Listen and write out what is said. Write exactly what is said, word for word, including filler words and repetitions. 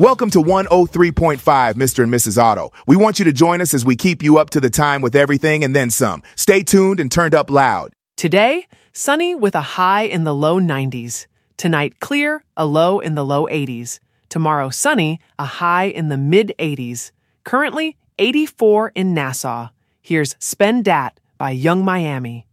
Welcome to one oh three point five, Mister and Missus Auto. We want you to join us as we keep you up to the time with everything and then some. Stay tuned and turned up loud. Today, sunny with a high in the low nineties. Tonight, clear, a low in the low eighties. Tomorrow, sunny, a high in the mid eighties. Currently, eighty-four in Nassau. Here's Spend Dat by Young Miami.